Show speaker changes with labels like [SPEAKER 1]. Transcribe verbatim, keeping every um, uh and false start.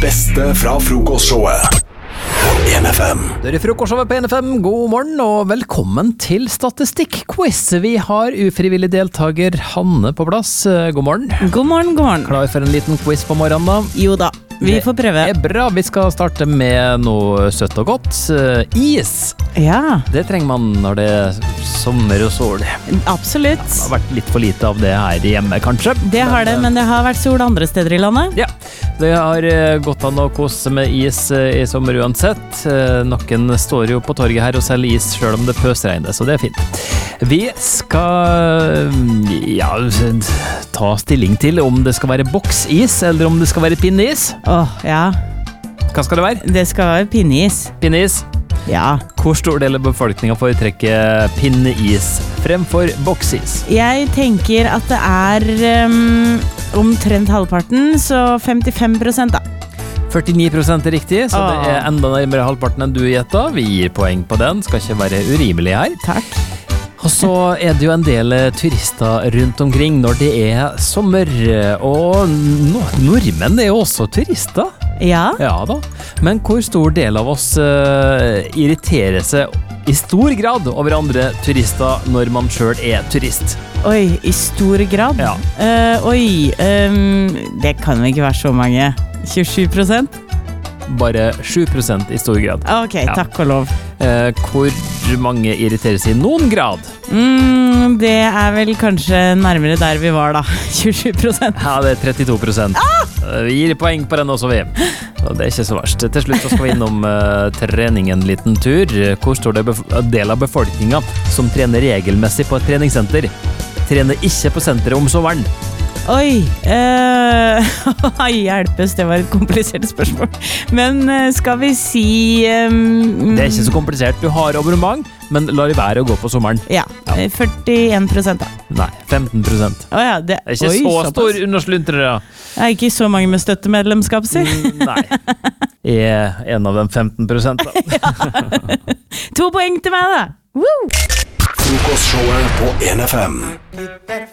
[SPEAKER 1] beste fra frokostshowet på en F M.
[SPEAKER 2] Det er frokostshowet på en F M. God morgen og velkommen til Statistikk-quiz. Vi har ufrivillig deltaker Hanne på plass. God morgen.
[SPEAKER 3] God morgen, god morgen.
[SPEAKER 2] Klar for en liten quiz på morgenen da?
[SPEAKER 3] Jo da, vi får prøve.
[SPEAKER 2] Det er bra. Vi skal starte med noe søtt og godt. Is.
[SPEAKER 3] Ja.
[SPEAKER 2] Det trenger man når det er sommer og sol.
[SPEAKER 3] Absolutt.
[SPEAKER 2] Det har vært litt for lite av det her hjemme, kanskje.
[SPEAKER 3] Det har det, men det har vært sol andre steder i landet.
[SPEAKER 2] Ja, det har gått an å kose med is i sommer uansett. Noen står jo på torget her og selger is selv om det pøsregner, så det er fint. Vi skal ja, ta stilling til om det skal være boksis eller om det skal være pinneis.
[SPEAKER 3] Åh, ja.
[SPEAKER 2] Hva skal det være?
[SPEAKER 3] Det skal være pinneis.
[SPEAKER 2] Pinneis?
[SPEAKER 3] Ja.
[SPEAKER 2] Hvor stor del av befolkningen foretrekker pinneis fremfor boksis?
[SPEAKER 3] Jeg tenker at det er um, omtrent halvparten, så femtifem prosent da.
[SPEAKER 2] førtini prosent er riktig, så
[SPEAKER 3] Åh.
[SPEAKER 2] det er enda nærmere halvparten enn du gjettet. Vi gir poeng på den, skal ikke være urimelig her.
[SPEAKER 3] Takk.
[SPEAKER 2] Og så er det jo en del turister rundt omkring når det er sommer, og no- nordmenn er jo også turister.
[SPEAKER 3] Ja.
[SPEAKER 2] Ja da, men hvor stor del av oss uh, irriterer seg i stor grad over andre turister når man selv er turist?
[SPEAKER 3] Oi, i stor grad?
[SPEAKER 2] Ja.
[SPEAKER 3] Uh, oi, um, det kan jo ikke være så mange. tjuesju prosent?
[SPEAKER 2] Bare sju prosent i stor grad.
[SPEAKER 3] Ok,
[SPEAKER 2] Ja.
[SPEAKER 3] takk og lov.
[SPEAKER 2] Uh, hvor mange irriterer seg i noen grad?
[SPEAKER 3] Mm, det er vel kanskje nærmere der vi var da. tjuesju prosent.
[SPEAKER 2] Ja, det er trettito prosent.
[SPEAKER 3] Ah!
[SPEAKER 2] Uh, vi gir poeng på den også, vi. Så det er ikke så verst. Til slutt så skal vi innom uh, trening en liten tur. Hvor stor det bef- del av befolkningen som trener regelmessig på et treningssenter? Trener ikke på senteret om sommeren.
[SPEAKER 3] Oi, uh, hjelpes, det var et komplisert spørsmål. Men uh, skal vi si... Um,
[SPEAKER 2] Det er ikke så komplisert. Du har abonnement, men lar det være å gå på sommeren.
[SPEAKER 3] Ja, eh, førtien prosent da.
[SPEAKER 2] Nei, femten prosent.
[SPEAKER 3] Åja, det,
[SPEAKER 2] Det er ikke
[SPEAKER 3] oi,
[SPEAKER 2] så
[SPEAKER 3] såpass.
[SPEAKER 2] stor undersluntrere.
[SPEAKER 3] Det er ikke så mange med støttemedlemskap, si.
[SPEAKER 2] Mm, Nei. Jeg er en av de femten prosent da.
[SPEAKER 3] To poeng til meg da. Woo!
[SPEAKER 1] Frokostshowet på en F M.
[SPEAKER 4] You better